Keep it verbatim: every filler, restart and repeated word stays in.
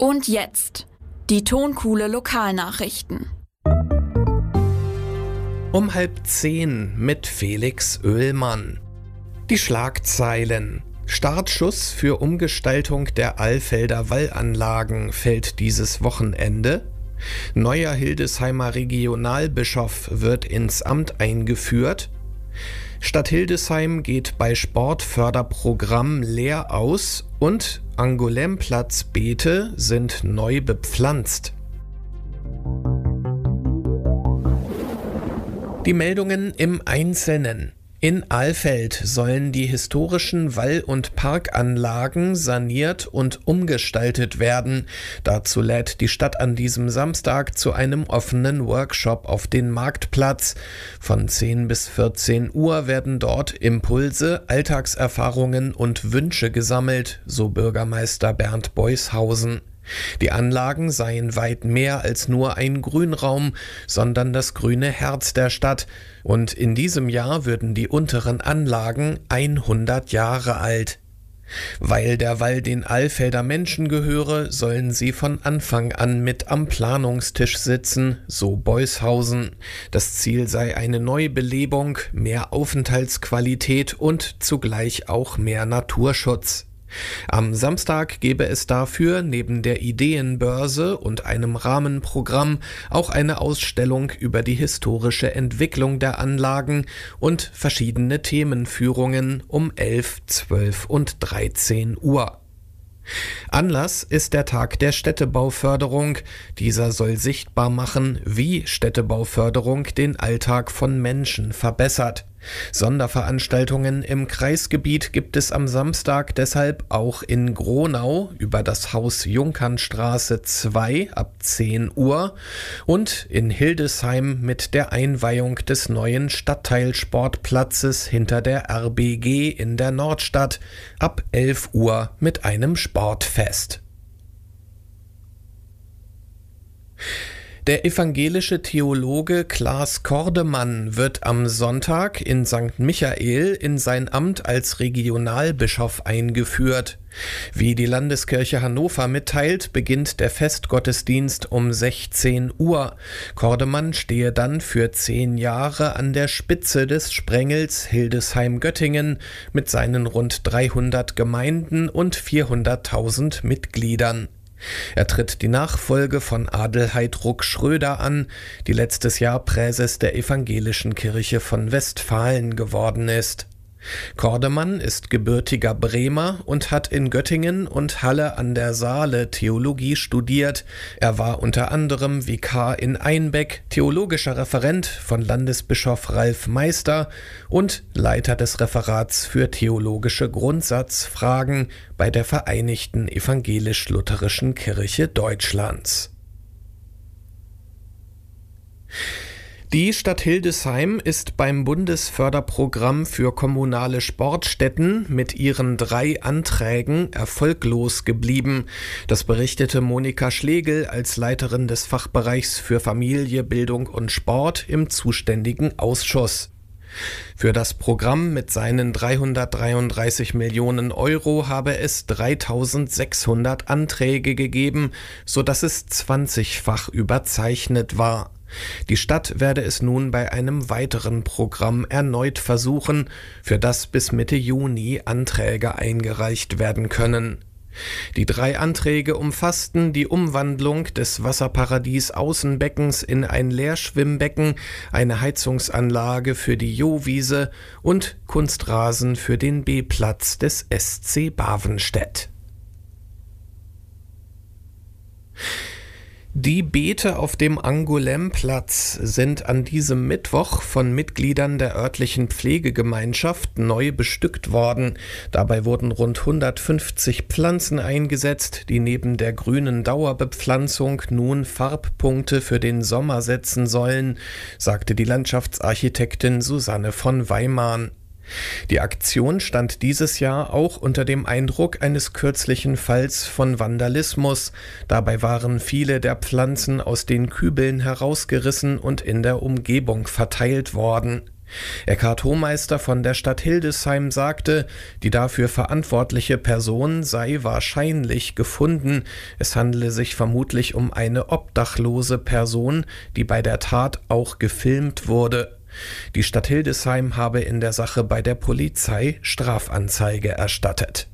Und jetzt die Tonkuhle Lokalnachrichten. Um halb zehn mit Felix Oehlmann. Die Schlagzeilen. Startschuss für Umgestaltung der Alfelder Wallanlagen fällt dieses Wochenende. Neuer Hildesheimer Regionalbischof wird ins Amt eingeführt. Stadt Hildesheim geht bei Sportförderprogramm leer aus und Angoulême-Platz-Beete sind neu bepflanzt. Die Meldungen im Einzelnen. In Alfeld sollen die historischen Wall- und Parkanlagen saniert und umgestaltet werden. Dazu lädt die Stadt an diesem Samstag zu einem offenen Workshop auf den Marktplatz. Von zehn bis vierzehn Uhr werden dort Impulse, Alltagserfahrungen und Wünsche gesammelt, so Bürgermeister Bernd Beushausen. Die Anlagen seien weit mehr als nur ein Grünraum, sondern das grüne Herz der Stadt. Und in diesem Jahr würden die unteren Anlagen hundert Jahre alt. Weil der Wall den Alfelder Menschen gehöre, sollen sie von Anfang an mit am Planungstisch sitzen, so Beushausen. Das Ziel sei eine Neubelebung, mehr Aufenthaltsqualität und zugleich auch mehr Naturschutz. Am Samstag gebe es dafür neben der Ideenbörse und einem Rahmenprogramm auch eine Ausstellung über die historische Entwicklung der Anlagen und verschiedene Themenführungen um elf, zwölf und dreizehn Uhr. Anlass ist der Tag der Städtebauförderung. Dieser soll sichtbar machen, wie Städtebauförderung den Alltag von Menschen verbessert. Sonderveranstaltungen im Kreisgebiet gibt es am Samstag deshalb auch in Gronau über das Haus Junkernstraße zwei ab zehn Uhr und in Hildesheim mit der Einweihung des neuen Stadtteilsportplatzes hinter der R B G in der Nordstadt ab elf Uhr mit einem Sportfest. Der evangelische Theologe Klaas Kordemann wird am Sonntag in Sankt Michael in sein Amt als Regionalbischof eingeführt. Wie die Landeskirche Hannover mitteilt, beginnt der Festgottesdienst um sechzehn Uhr. Kordemann stehe dann für zehn Jahre an der Spitze des Sprengels Hildesheim-Göttingen mit seinen rund dreihundert Gemeinden und vierhunderttausend Mitgliedern. Er tritt die Nachfolge von Adelheid Ruck-Schröder an, die letztes Jahr Präses der Evangelischen Kirche von Westfalen geworden ist. Kordemann ist gebürtiger Bremer und hat in Göttingen und Halle an der Saale Theologie studiert. Er war unter anderem Vikar in Einbeck, theologischer Referent von Landesbischof Ralf Meister und Leiter des Referats für theologische Grundsatzfragen bei der Vereinigten Evangelisch-Lutherischen Kirche Deutschlands. Die Stadt Hildesheim ist beim Bundesförderprogramm für kommunale Sportstätten mit ihren drei Anträgen erfolglos geblieben. Das berichtete Monika Schlegel als Leiterin des Fachbereichs für Familie, Bildung und Sport im zuständigen Ausschuss. Für das Programm mit seinen dreihundertdreiunddreißig Millionen Euro habe es dreitausendsechshundert Anträge gegeben, sodass es zwanzigfach überzeichnet war. Die Stadt werde es nun bei einem weiteren Programm erneut versuchen, für das bis Mitte Juni Anträge eingereicht werden können. Die drei Anträge umfassten die Umwandlung des Wasserparadies Außenbeckens in ein Leerschwimmbecken, eine Heizungsanlage für die Jowiese und Kunstrasen für den B-Platz des S C Bavenstedt. Die Beete auf dem Angoulême-Platz sind an diesem Mittwoch von Mitgliedern der örtlichen Pflegegemeinschaft neu bestückt worden. Dabei wurden rund hundertfünfzig Pflanzen eingesetzt, die neben der grünen Dauerbepflanzung nun Farbpunkte für den Sommer setzen sollen, sagte die Landschaftsarchitektin Susanne von Weimarn. Die Aktion stand dieses Jahr auch unter dem Eindruck eines kürzlichen Falls von Vandalismus. Dabei waren viele der Pflanzen aus den Kübeln herausgerissen und in der Umgebung verteilt worden. Eckhard Hohmeister von der Stadt Hildesheim sagte, die dafür verantwortliche Person sei wahrscheinlich gefunden. Es handele sich vermutlich um eine obdachlose Person, die bei der Tat auch gefilmt wurde. Die Stadt Hildesheim habe in der Sache bei der Polizei Strafanzeige erstattet.